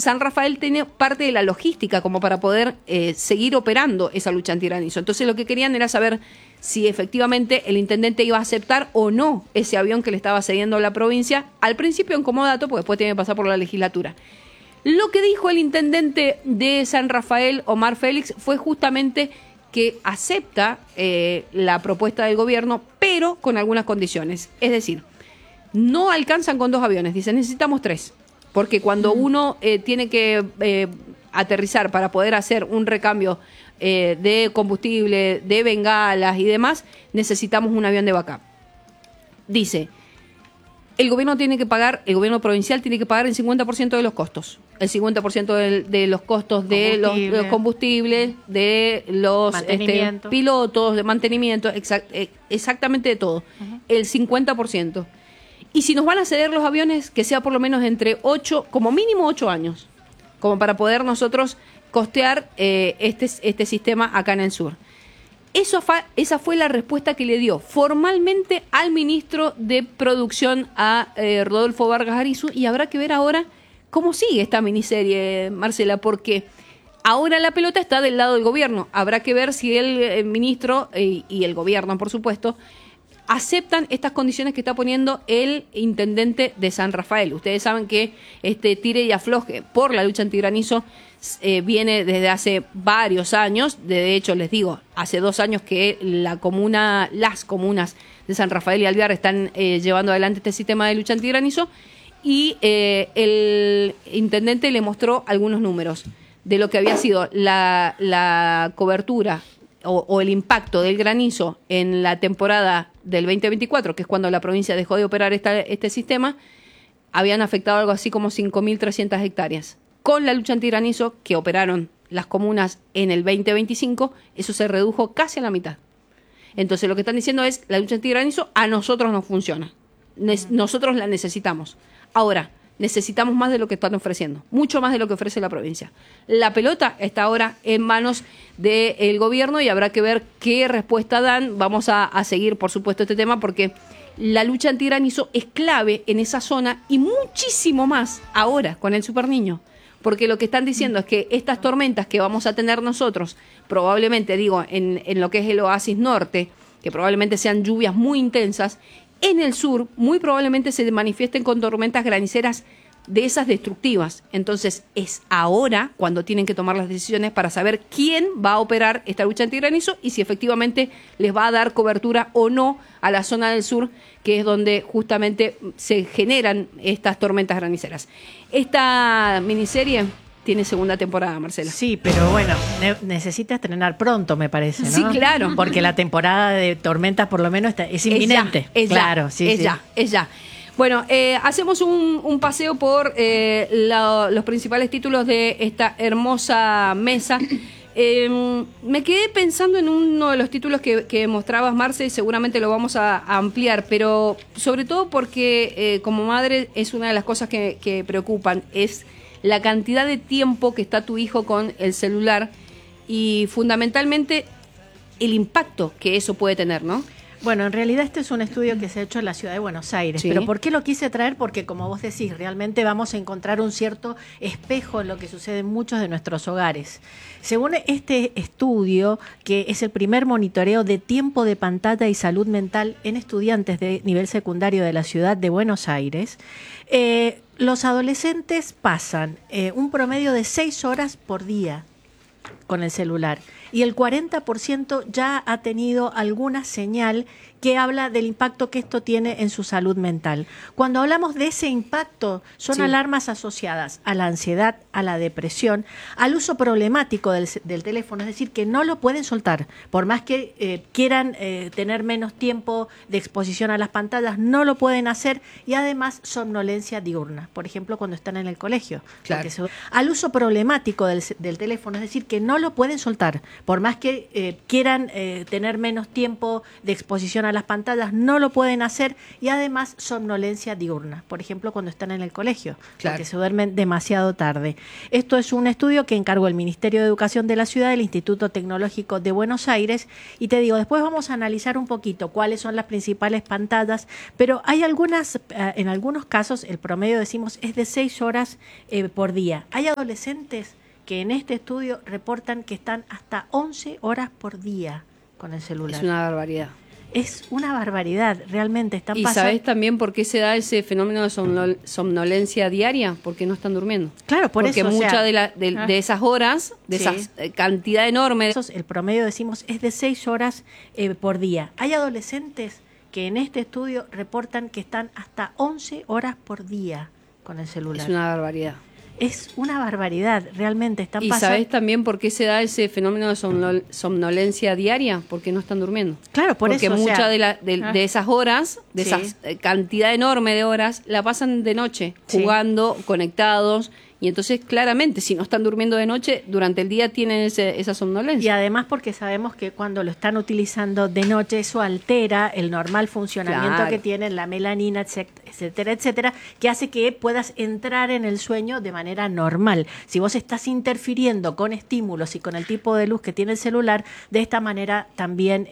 San Rafael tiene parte de la logística como para poder seguir operando esa lucha antigranizo. Entonces lo que querían era saber si efectivamente el intendente iba a aceptar o no ese avión que le estaba cediendo a la provincia, al principio en comodato, porque después tiene que pasar por la legislatura. Lo que dijo el intendente de San Rafael, Omar Félix, fue justamente que acepta la propuesta del gobierno, pero con algunas condiciones. Es decir, no alcanzan con 2 aviones, dicen necesitamos 3, porque cuando uno tiene que aterrizar para poder hacer un recambio de combustible, de bengalas y demás, necesitamos un avión de backup. Dice, el gobierno provincial tiene que pagar el 50% de los costos. El 50% de los costos de los combustibles, de los pilotos, de mantenimiento, exactamente de todo. El 50%. Y si nos van a ceder los aviones, que sea por lo menos entre 8, como mínimo 8 años, como para poder nosotros costear este sistema acá en el sur. Esa fue la respuesta que le dio formalmente al ministro de Producción, a Rodolfo Vargas Arizu, y habrá que ver ahora cómo sigue esta miniserie, Marcela, porque ahora la pelota está del lado del gobierno. Habrá que ver si el ministro y el gobierno, por supuesto, aceptan estas condiciones que está poniendo el intendente de San Rafael. Ustedes saben que este tire y afloje por la lucha antigranizo viene desde hace varios años. De hecho, les digo, hace 2 años que las comunas de San Rafael y Alvear están llevando adelante este sistema de lucha antigranizo, y el intendente le mostró algunos números de lo que había sido la cobertura o el impacto del granizo en la temporada del 2024, que es cuando la provincia dejó de operar este sistema. Habían afectado algo así como 5.300 hectáreas. Con la lucha antigranizo que operaron las comunas en el 2025, eso se redujo casi a la mitad. Entonces lo que están diciendo es, la lucha antigranizo a nosotros no funciona. Nosotros la necesitamos. Ahora, necesitamos más de lo que están ofreciendo, mucho más de lo que ofrece la provincia. La pelota está ahora en manos del gobierno y habrá que ver qué respuesta dan. Vamos a seguir, por supuesto, este tema, porque la lucha antigranizo es clave en esa zona y muchísimo más ahora con el Super Niño. Porque lo que están diciendo es que estas tormentas que vamos a tener nosotros, probablemente, en lo que es el oasis norte, que probablemente sean lluvias muy intensas, en el sur muy probablemente se manifiesten con tormentas graniceras de esas destructivas. Entonces es ahora cuando tienen que tomar las decisiones para saber quién va a operar esta lucha antigranizo y si efectivamente les va a dar cobertura o no a la zona del sur, que es donde justamente se generan estas tormentas graniceras. Esta miniserie tiene segunda temporada, Marcela. Sí, pero bueno, necesita estrenar pronto, me parase, ¿no? Sí, claro. Porque la temporada de tormentas por lo menos es inminente. Es claro, ya. Bueno, hacemos un paseo por los principales títulos de esta hermosa mesa. Me quedé pensando en uno de los títulos que mostrabas, Marce, y seguramente lo vamos a ampliar, pero sobre todo porque como madre es una de las cosas que preocupan, es la cantidad de tiempo que está tu hijo con el celular y fundamentalmente el impacto que eso puede tener, ¿no? Bueno, en realidad este es un estudio que se ha hecho en la ciudad de Buenos Aires, sí. Pero ¿por qué lo quise traer? Porque como vos decís, realmente vamos a encontrar un cierto espejo en lo que sucede en muchos de nuestros hogares. Según este estudio, que es el primer monitoreo de tiempo de pantalla y salud mental en estudiantes de nivel secundario de la ciudad de Buenos Aires, los adolescentes pasan un promedio de 6 horas por día con el celular y el 40% ya ha tenido alguna señal que habla del impacto que esto tiene en su salud mental. Cuando hablamos de ese impacto, son alarmas asociadas a la ansiedad, a la depresión, al uso problemático del teléfono, es decir, que no lo pueden soltar. Por más que quieran tener menos tiempo de exposición a las pantallas, no lo pueden hacer, y además somnolencia diurna, por ejemplo, cuando están en el colegio. Claro. Al uso problemático del teléfono, es decir, que no lo pueden soltar. Por más que quieran tener menos tiempo de exposición a las pantallas, no lo pueden hacer, y además somnolencia diurna, por ejemplo, cuando están en el colegio, Claro. porque se duermen demasiado tarde. Esto es un estudio que encargó el Ministerio de Educación de la Ciudad, el Instituto Tecnológico de Buenos Aires, y te digo, después vamos a analizar un poquito cuáles son las principales pantallas, pero hay algunas, en algunos casos, el promedio, decimos, es de 6 horas por día. Hay adolescentes que en este estudio reportan que están hasta 11 horas por día con el celular. Es una barbaridad. Es una barbaridad, realmente están ¿Y pasando. sabés también por qué se da ese fenómeno de somnolencia diaria? Porque no están durmiendo. Claro, por porque eso. muchas de esas horas, de Sí. esas cantidad enorme. El promedio, decimos, es de 6 horas por día. Hay adolescentes que en este estudio reportan que están hasta 11 horas por día con el celular. Es una barbaridad. Es una barbaridad, realmente están ¿Y pasando. sabés también por qué se da ese fenómeno de somnolencia diaria? Porque no están durmiendo. Claro, por porque eso. muchas de esas horas, de Sí. esas cantidad enorme de horas, la pasan de noche, Sí. jugando, conectados. Y entonces, claramente, si no están durmiendo de noche, durante el día tienen esa Y somnolencia. además porque sabemos que cuando lo están utilizando de noche, eso altera el normal funcionamiento Claro. que tiene la melanina, etcétera, etcétera, que hace que puedas entrar en el sueño de manera normal. Si vos estás interfiriendo con estímulos y con el tipo de luz que tiene el celular, de esta manera también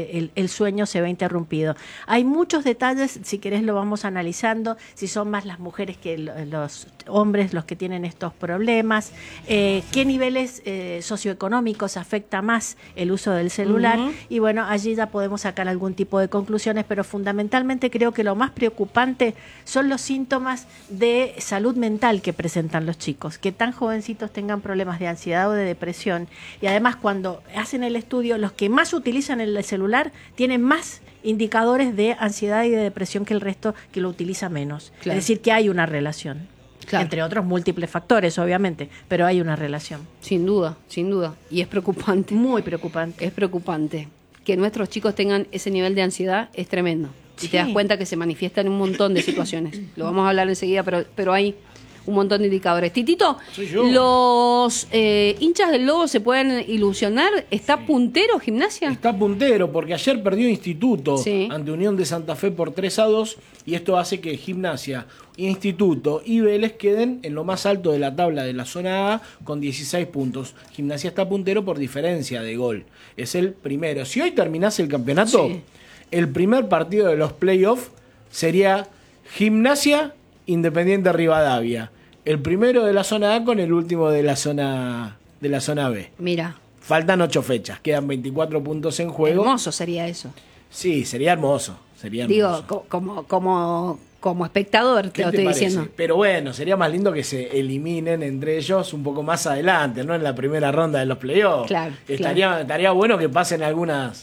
el sueño se ve interrumpido. Hay muchos detalles, si querés lo vamos analizando, si son más las mujeres que los hombres los que tienen estos problemas, qué niveles socioeconómicos afecta más el uso del celular, y bueno, allí ya podemos sacar algún tipo de conclusiones, pero fundamentalmente creo que lo más preocupante son los síntomas de salud mental que presentan los chicos, que tan jovencitos tengan problemas de ansiedad o de depresión, y además cuando hacen el estudio, los que más utilizan el celular tienen más indicadores de ansiedad y de depresión que el resto que lo utiliza menos. Claro. Es decir, que hay una relación. Claro. Entre otros múltiples factores, obviamente, pero hay una relación. Sin duda, sin duda. Y es preocupante. Muy preocupante. Es preocupante. Que nuestros chicos tengan ese nivel de ansiedad es tremendo. Y Sí. te das cuenta que se manifiesta en un montón de situaciones. Lo vamos a hablar enseguida, pero hay un montón de indicadores. Titito, Soy yo. los hinchas del Lobo se pueden ilusionar. ¿Está puntero Gimnasia? Está puntero porque ayer perdió Instituto Sí. ante Unión de Santa Fe por 3-2 y esto hace que Gimnasia, Instituto y Vélez queden en lo más alto de la tabla de la zona A con 16 puntos. Gimnasia está puntero por diferencia de gol. Es el primero. Si hoy terminase el campeonato, Sí. el primer partido de los playoffs sería Gimnasia Independiente Rivadavia. El primero de la zona A con el último de la zona B. Mira, Faltan 8 fechas, quedan 24 puntos en juego. hermoso sería eso. Sí, sería hermoso. Sería hermoso. Digo, como espectador, ¿Qué te lo te estoy parece? diciendo. Pero bueno, sería más lindo que se eliminen entre ellos un poco más adelante, no en la primera ronda de los playoffs. Claro, Estaría bueno que pasen algunas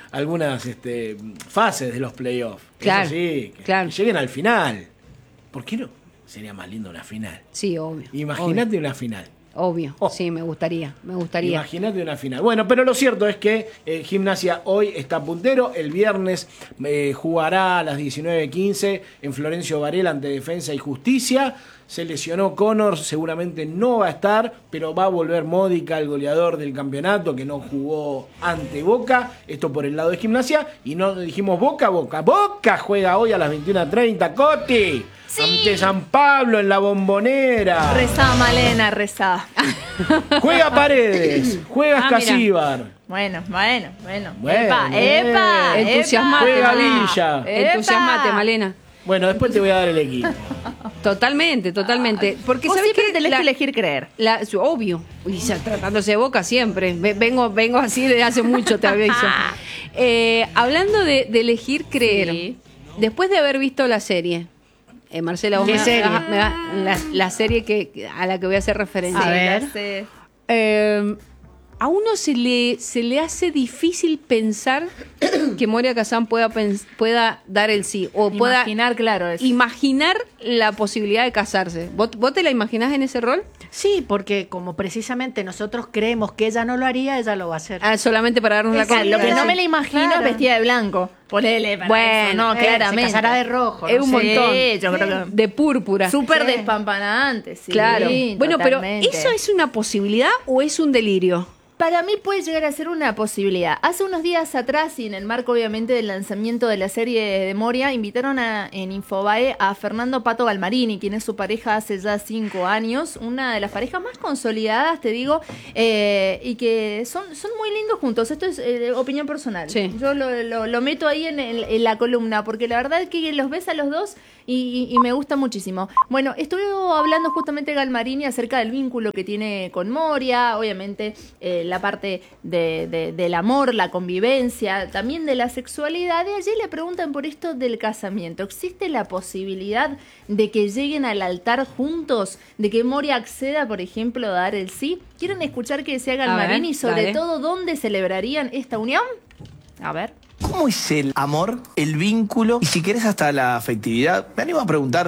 fases de los playoffs. Claro, Eso sí, claro. que lleguen al final. ¿Por qué no? Sería más lindo una final. Sí, obvio. Imagínate una final. Obvio, Oh. sí, me gustaría. Imagínate una final. Bueno, pero lo cierto es que Gimnasia hoy está puntero. El viernes jugará a las 19:15 en Florencio Varela ante Defensa y Justicia. Se lesionó Connor, seguramente no va a estar, pero va a volver Módica, el goleador del campeonato, que no jugó ante Boca. Esto por el lado de Gimnasia. Y no dijimos Boca. Boca juega hoy a las 21:30. Coti, ante San Pablo en la Bombonera. Rezá, Malena, rezá. Juega Paredes, juega mira. Escasíbar. Bueno. Bueno, Epa, bien. epa. Entusiasmate, Juega Malena. Villa. ¡Epa! Entusiasmate, Malena. Bueno, después te voy a dar el equipo. Totalmente. Porque Vos sabés siempre que tenés que elegir creer. obvio. Y ya tratándose de Boca siempre. Vengo así desde hace mucho, te aviso. Hablando de elegir creer. Sí. Después de haber visto la serie, Marcela, vos ¿Qué serie? la serie a la que voy a hacer referencia. A ver. Ya sé. A uno se le hace difícil pensar que Moria Kazan pueda dar el sí o pueda Imaginar, claro. Eso. imaginar la posibilidad de casarse. ¿Vos te la imaginás en ese rol? Sí, porque como precisamente nosotros creemos que ella no lo haría, ella lo va a hacer. Solamente para darnos la Claro, lo que confianza. no me la imagino Claro. es vestida de blanco. Ponele para Bueno, eso, no, Se claramente. casará de rojo. Es no un sé. montón. Yo creo que De púrpura. súper Sí. despampanante, sí. Claro. Bueno, pero totalmente. ¿eso es una posibilidad o es un delirio? Para mí puede llegar a ser una posibilidad. Hace unos días atrás, y en el marco obviamente del lanzamiento de la serie de Moria, invitaron en Infobae a Fernando Pato Galmarini, quien es su pareja hace ya 5 años, una de las parejas más consolidadas, te digo, y que son muy lindos juntos. Esto es opinión personal. Sí. Yo lo meto ahí en la columna, porque la verdad es que los ves a los dos y me gusta muchísimo. Bueno, estuve hablando justamente Galmarini acerca del vínculo que tiene con Moria, obviamente la parte del amor, la convivencia, también de la sexualidad. Y allí le preguntan por esto del casamiento. ¿Existe la posibilidad de que lleguen al altar juntos? ¿De que Moria acceda, por ejemplo, a dar el sí? ¿Quieren escuchar qué decía Galmarini y sobre dale. todo dónde celebrarían esta unión? A ver. ¿Cómo es el amor, el vínculo y si querés hasta la afectividad? Me animo a preguntar